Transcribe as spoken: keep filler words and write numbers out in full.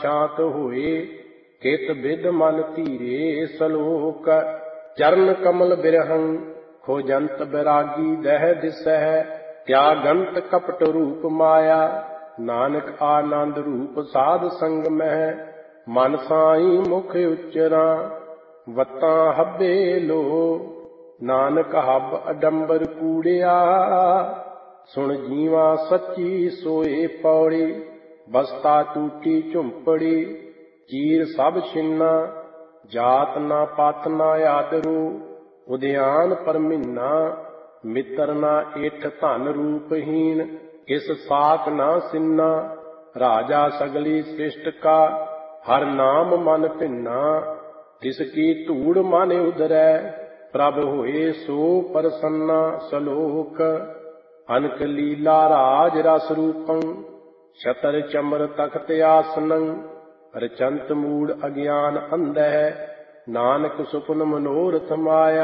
ਸ਼ਾਂਤ ਹੋਏ, ਕਿਤ ਬਿਦ ਮਨ ਧੀਰੇ ਸਲੋਕ। ਚਰਨ ਕਮਲ ਬਿਰਹੰ ਖੋਜੰਤ ਬੈਰਾਗੀ ਦਹਿ ਦਿਸਹਿ, ਤਿਆਗੰਤ ਕਪਟ ਰੂਪ ਮਾਇਆ। ਨਾਨਕ ਆਨੰਦ ਰੂਪ ਸਾਧ ਸੰਗ ਮਹਿ, ਮਨ ਸਾਈ ਮੁਖ ਉਚਰਾ ਵਤਾਂ ਹੱਬੇ ਲੋ। ਨਾਨਕ ਹੱਬ ਅਡੰਬਰ ਕੂੜਿਆ, ਸੁਣ ਜੀਵਾ ਸੱਚੀ ਸੋਏ ਪੌੜੀ। ਬਸਤਾ ਟੂਟੀ ਝੁੰਪੜੀ, ਚੀਰ ਸਭ ਛਿੰਨਾ। ਜਾਤ ਨਾ ਪਤ ਨਾ ਆਦਰੂ, ਉਦਿਆਨ ਪਰਮਿੰਨਾ। ਮਿੱਤਰ ਨਾ ਇਠ ਧਨ ਰੂਪਹੀਨ, ਕਿਸ ਸਾਕ ਨਾ ਸਿੰਨਾ। ਰਾਜਾ ਸਗਲੀ ਸ੍ਰਿਸ਼ਟ ਕਾ, ਹਰ ਨਾਮ ਮਨ ਭਿੰਨਾ। ਤਿਸ ਕੀ ਧੂੜ ਮਨ ਉਦਰੈ, ਪ੍ਰਭ ਹੋਏ ਸੋ ਪ੍ਰਸੰਨਾ। ਸਲੋਕ। ਅਨਕ ਲੀਲਾ ਰਾਜ ਰਸ ਰੂਪੰ, ਛਤਰ ਚਮਰ ਤਖਤ ਆਸਨੰ। ਰਚੰਤ ਮੂੜ ਅਗਿਆਨ ਅੰਧਹਿ, ਨਾਨਕ ਸੁਪਨ ਮਨੋਰਥ ਮਾਇਆ।